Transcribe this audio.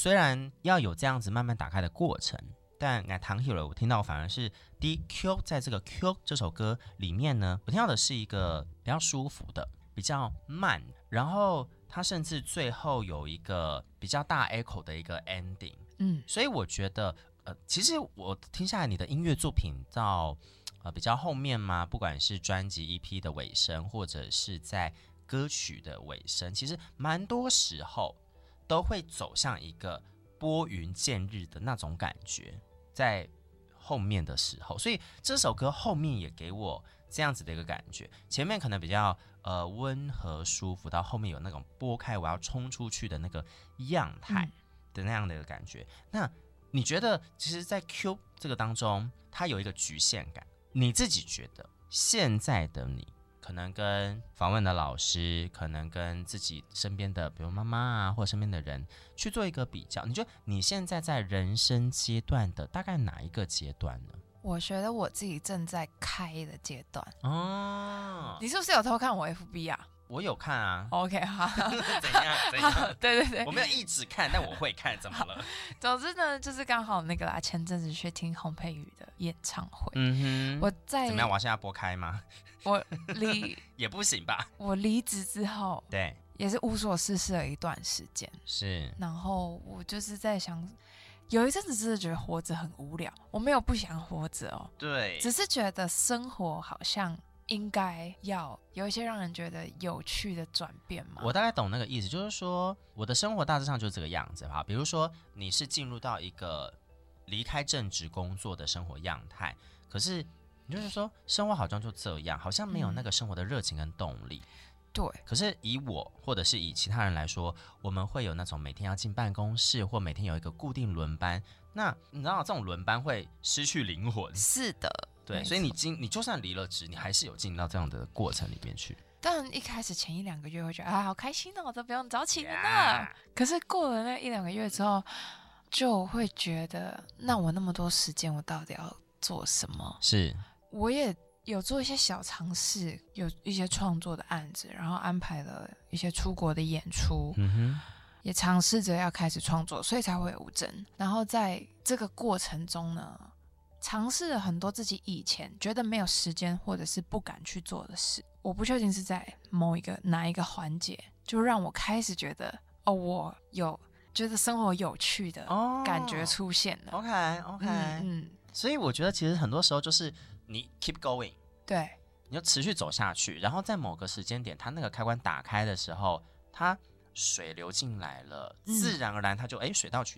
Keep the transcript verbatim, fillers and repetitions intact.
虽然要有这样子慢慢打开的过程，但哎，唐 hero 我听到反而是第一 Q， 在这个 Q 这首歌里面呢，我听到的是一个比较舒服的，比较慢，然后它甚至最后有一个比较大 echo 的一个 ending， 嗯，所以我觉得呃，其实我听下来你的音乐作品到呃比较后面嘛，不管是专辑 E P 的尾声，或者是在歌曲的尾声，其实蛮多时候都会走向一个拨云见日的那种感觉，在后面的时候，所以这首歌后面也给我这样子的一个感觉，前面可能比较呃温和舒服，到后面有那种拨开我要冲出去的那个样态的那样的一个感觉。嗯、那你觉得，其实，在 Q 这个当中，它有一个局限感，你自己觉得现在的你？可能跟访问的老师，可能跟自己身边的，比如妈妈啊，或者身边的人去做一个比较。你觉得你现在在人生阶段的大概哪一个阶段呢？ 我觉得我自己正在开的阶段。哦，你是不是有偷看我 F B 啊？ 我有看啊。 OK， 好。 怎样？怎样？ 对对对， 我没有一直看，但我会看，怎么了？ 总之呢，就是刚好那个啦，前阵子去听洪佩瑜的演唱会。 嗯哼。 我在怎么样？我现在拨开吗？ 我离也不行吧。 我离职之后， 对， 也是无所事事了一段时间。 是。 然后我就是在想，有一阵子真的觉得活着很无聊。我没有不想活着哦， 对， 只是觉得生活好像应该要有一些让人觉得有趣的转变嘛。 我大概懂那个意思，就是说我的生活大致上就是这个样子哈。比如说你是进入到一个离开正职工作的生活样态，可是你就是说生活好像就这样，好像没有那个生活的热情跟动力。嗯、 对。 可是以我或者是以其他人来说，我们会有那种每天要进办公室，或每天有一个固定轮班。那你知道这种轮班会失去灵魂。 是的。 对，所以你进你就算离了职，你还是有进到这样的过程里面去。 当然一开始前一两个月会觉得啊好开心哦，我都不用早起了呢。Yeah. 可是过了那一两个月之后，就会觉得那我那么多时间，我到底要做什么？ 是， 我也有做一些小尝试，有一些创作的案子，然后安排了一些出国的演出。嗯哼。也尝试着要开始创作，所以才会有吴真。然后在这个过程中呢，尝试了很多自己以前觉得没有时间或者是不敢去做的事。我不确定是在某一个哪一个环节，就让我开始觉得哦，我有觉得生活有趣的感觉出现了。 哦、OK OK， 嗯, 嗯，所以我觉得其实很多时候就是你 keep going， 对， 你就持续走下去，然后在某个时间点，它那个开关打开的时候，它水流进来了，自然而然它就哎水到渠